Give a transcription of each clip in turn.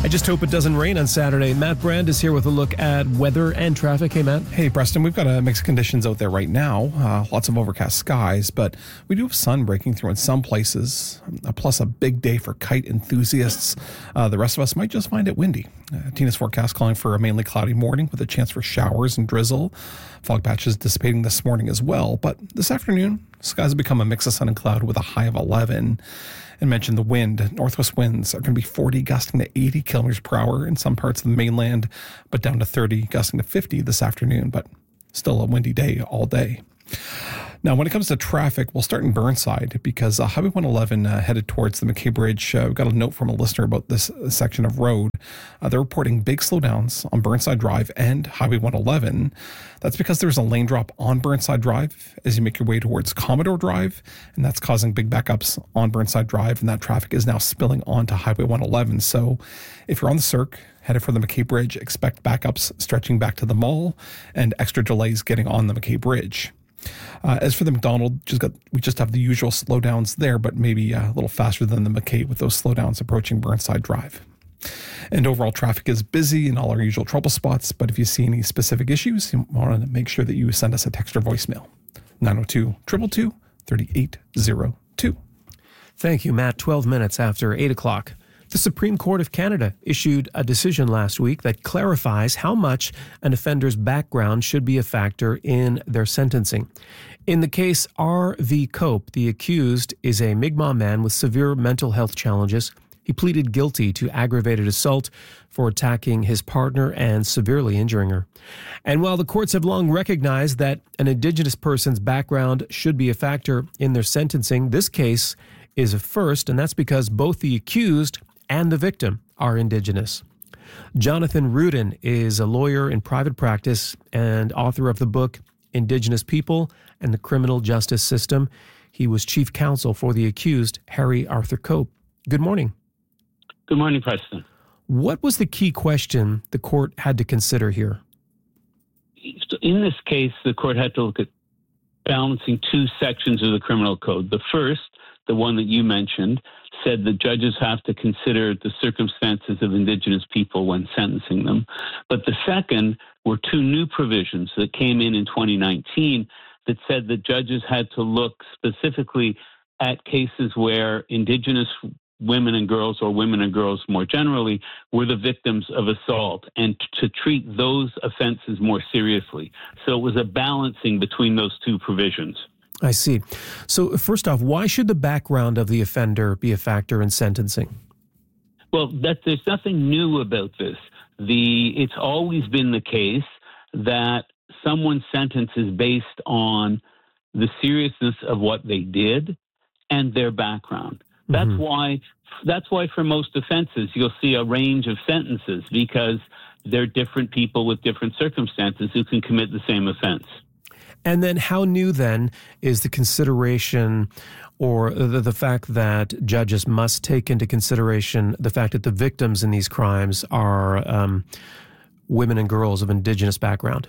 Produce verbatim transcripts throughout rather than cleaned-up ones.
I just hope it doesn't rain on Saturday. Matt Brand is here with a look at weather and traffic. Hey, Matt. Hey, Preston. We've got a mix of conditions out there right now. Uh, lots of overcast skies, but we do have sun breaking through in some places, uh, plus a big day for kite enthusiasts. Uh, the rest of us might just find it windy. Uh, Tina's forecast calling for a mainly cloudy morning with a chance for showers and drizzle. Fog patches dissipating this morning as well, but this afternoon, skies have become a mix of sun and cloud with a high of eleven. And mentioned the wind. Northwest winds are going to be forty, gusting to eighty kilometers per hour in some parts of the mainland, but down to thirty, gusting to fifty this afternoon, but still a windy day all day. Now, when it comes to traffic, we'll start in Burnside because uh, Highway one eleven uh, headed towards the McKay Bridge. Uh, we've got a note from a listener about this uh, section of road. Uh, they're reporting big slowdowns on Burnside Drive and Highway one eleven. That's because there's a lane drop on Burnside Drive as you make your way towards Commodore Drive, and that's causing big backups on Burnside Drive, and that traffic is now spilling onto Highway one eleven. So if you're on the circ, headed for the McKay Bridge, expect backups stretching back to the mall and extra delays getting on the McKay Bridge. Uh, as for the McDonald, just got, we just have the usual slowdowns there, but maybe uh, a little faster than the McKay with those slowdowns approaching Burnside Drive. And overall traffic is busy in all our usual trouble spots, but if you see any specific issues, you want to make sure that you send us a text or voicemail. nine oh two, two two two, three eight oh two. Thank you, Matt. twelve minutes after eight o'clock. The Supreme Court of Canada issued a decision last week that clarifies how much an offender's background should be a factor in their sentencing. In the case R V Cope, the accused is a Mi'kmaq man with severe mental health challenges. He pleaded guilty to aggravated assault for attacking his partner and severely injuring her. And while the courts have long recognized that an Indigenous person's background should be a factor in their sentencing, this case is a first, and that's because both the accused and the victim are Indigenous. Jonathan Rudin is a lawyer in private practice and author of the book Indigenous People and the Criminal Justice System. He was chief counsel for the accused, Harry Arthur Cope. Good morning. Good morning, Preston. What was the key question the court had to consider here? In this case, the court had to look at balancing two sections of the criminal code. The first, the one that you mentioned, said that judges have to consider the circumstances of Indigenous people when sentencing them. But the second were two new provisions that came in in twenty nineteen that said that judges had to look specifically at cases where Indigenous women and girls, or women and girls more generally, were the victims of assault, and to treat those offenses more seriously. So it was a balancing between those two provisions. I see. So first off, why should the background of the offender be a factor in sentencing? Well, that, there's nothing new about this. The It's always been the case that someone's sentence is based on the seriousness of what they did and their background. That's mm-hmm. why. That's why for most offenses you'll see a range of sentences, because they're different people with different circumstances who can commit the same offense. And then how new then is the consideration or the, the fact that judges must take into consideration the fact that the victims in these crimes are um, women and girls of Indigenous background?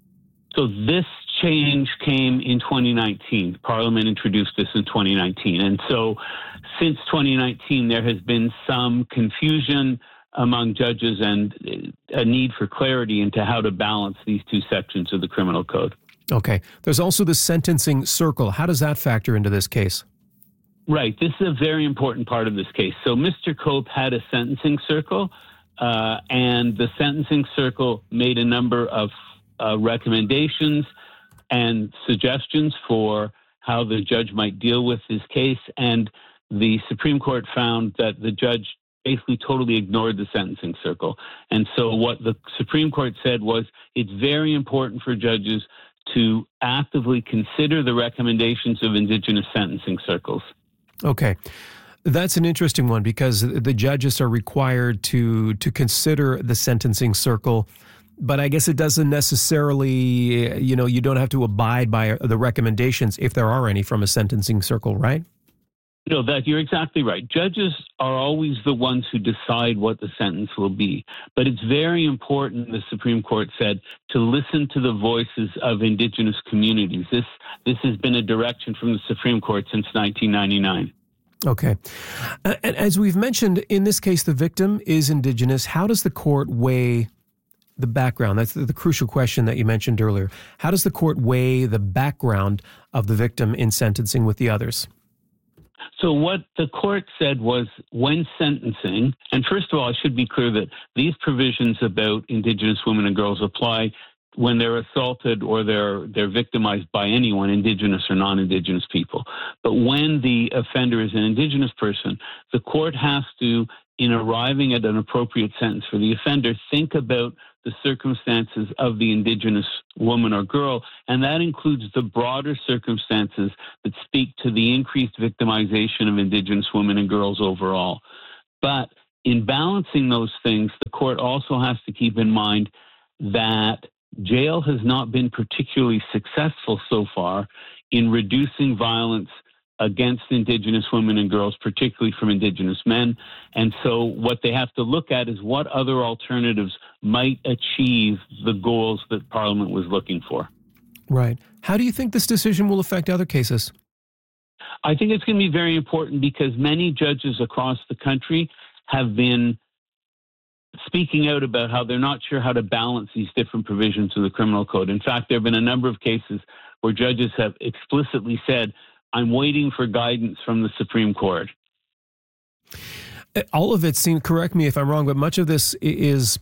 So this change came in twenty nineteen. Parliament introduced this in twenty nineteen. And so since twenty nineteen, there has been some confusion among judges and a need for clarity into how to balance these two sections of the criminal code. Okay. There's also the sentencing circle. How does that factor into this case? Right. This is a very important part of this case. So Mister Cope had a sentencing circle, uh, and the sentencing circle made a number of uh, recommendations and suggestions for how the judge might deal with his case. And the Supreme Court found that the judge basically totally ignored the sentencing circle. And so what the Supreme Court said was it's very important for judges to actively consider the recommendations of Indigenous sentencing circles. Okay. That's an interesting one because the judges are required to to consider the sentencing circle, but I guess it doesn't necessarily, you know, you don't have to abide by the recommendations if there are any from a sentencing circle, right? No, that you're exactly right. Judges are always the ones who decide what the sentence will be. But it's very important, the Supreme Court said, to listen to the voices of Indigenous communities. This this has been a direction from the Supreme Court since nineteen ninety-nine. Okay. Uh, and as we've mentioned, in this case, the victim is Indigenous. How does the court weigh the background? That's the, the crucial question that you mentioned earlier. How does the court weigh the background of the victim in sentencing with the others? So what the court said was, when sentencing, and first of all, I should be clear that these provisions about Indigenous women and girls apply when they're assaulted or they're they're victimized by anyone, Indigenous or non-Indigenous people. But when the offender is an Indigenous person, the court has to, in arriving at an appropriate sentence for the offender, think about the circumstances of the Indigenous woman or girl, and that includes the broader circumstances that speak to the increased victimization of Indigenous women and girls overall. But in balancing those things, the court also has to keep in mind that jail has not been particularly successful so far in reducing violence against Indigenous women and girls, particularly from Indigenous men. And so what they have to look at is what other alternatives might achieve the goals that Parliament was looking for. Right. How do you think this decision will affect other cases? I think it's going to be very important because many judges across the country have been speaking out about how they're not sure how to balance these different provisions of the criminal code. In fact, there have been a number of cases where judges have explicitly said, I'm waiting for guidance from the Supreme Court. All of it seems, correct me if I'm wrong, but much of this is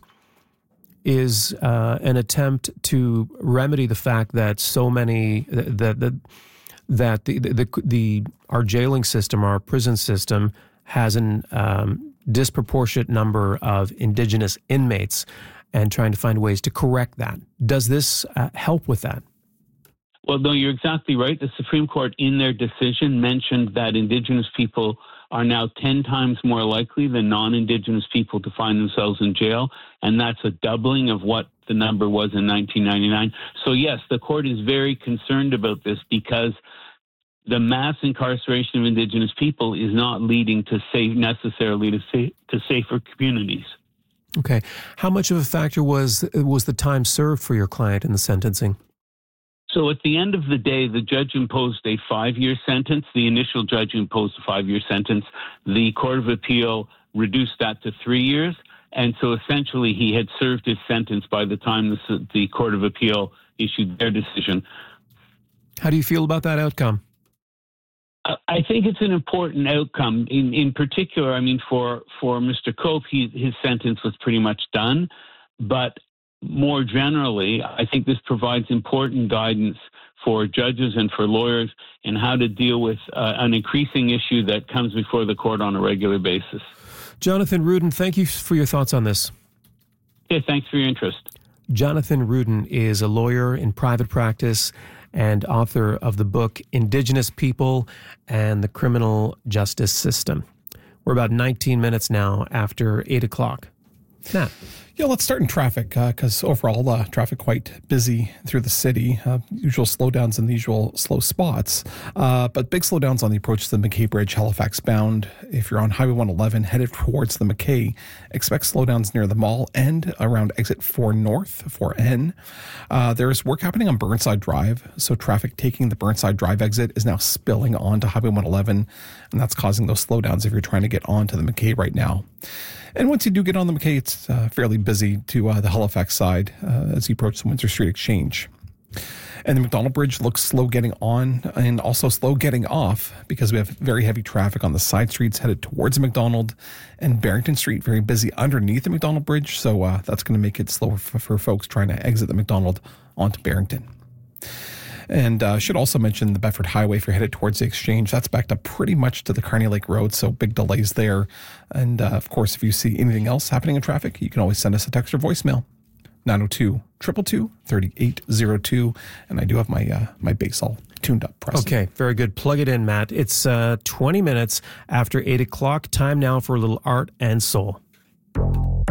is uh, an attempt to remedy the fact that so many, that that, that the, the, the, the our jailing system, our prison system has an um, disproportionate number of Indigenous inmates, and trying to find ways to correct that. Does this uh, help with that? Well, no, you're exactly right. The Supreme Court, in their decision, mentioned that Indigenous people are now ten times more likely than non-Indigenous people to find themselves in jail, and that's a doubling of what the number was in nineteen ninety-nine. So, yes, the court is very concerned about this because the mass incarceration of Indigenous people is not leading to safe, necessarily to, safe, to safer communities. Okay. How much of a factor was was the time served for your client in the sentencing? So at the end of the day, the judge imposed a five-year sentence. The initial judge imposed a five-year sentence. The Court of Appeal reduced that to three years. And so essentially he had served his sentence by the time the, the Court of Appeal issued their decision. How do you feel about that outcome? I think it's an important outcome. In in particular, I mean, for, for Mister Cope, he, his sentence was pretty much done. But more generally, I think this provides important guidance for judges and for lawyers in how to deal with uh, an increasing issue that comes before the court on a regular basis. Jonathan Rudin, thank you for your thoughts on this. Yeah, thanks for your interest. Jonathan Rudin is a lawyer in private practice and author of the book Indigenous People and the Criminal Justice System. We're about nineteen minutes now after eight o'clock. Matt. Yeah, let's start in traffic because uh, overall uh, traffic quite busy through the city. Uh, usual slowdowns in the usual slow spots, uh, but big slowdowns on the approach to the McKay Bridge, Halifax bound. If you're on Highway one eleven headed towards the McKay, expect slowdowns near the mall and around exit four North, four N. Uh, there's work happening on Burnside Drive, so traffic taking the Burnside Drive exit is now spilling onto Highway one eleven, and that's causing those slowdowns if you're trying to get onto the McKay right now. And once you do get on the McKay, it's uh, fairly busy to uh, the Halifax side uh, as you approach the Windsor Street Exchange. And the McDonald Bridge looks slow getting on and also slow getting off because we have very heavy traffic on the side streets headed towards McDonald, and Barrington Street very busy underneath the McDonald Bridge. So uh, that's going to make it slower for, for folks trying to exit the McDonald onto Barrington. And uh, should also mention the Bedford Highway if you're headed towards the Exchange. That's backed up pretty much to the Carney Lake Road, so big delays there. And uh, of course, if you see anything else happening in traffic, you can always send us a text or voicemail. nine oh two, two two two, three eight oh two. And I do have my uh, my bass all tuned up. Present. Okay, very good. Plug it in, Matt. It's uh, twenty minutes after eight o'clock. Time now for a little art and soul.